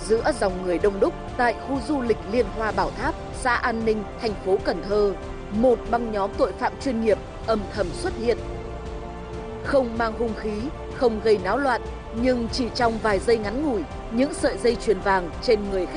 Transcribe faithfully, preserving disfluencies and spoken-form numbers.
giữa dòng người đông đúc tại khu du lịch Liên Hoa Bảo Tháp, xã An Ninh, thành phố Cần Thơ, một băng nhóm tội phạm chuyên nghiệp âm thầm xuất hiện. Không mang hung khí, không gây náo loạn, nhưng chỉ trong vài giây ngắn ngủi, những sợi dây chuyền vàng trên người khách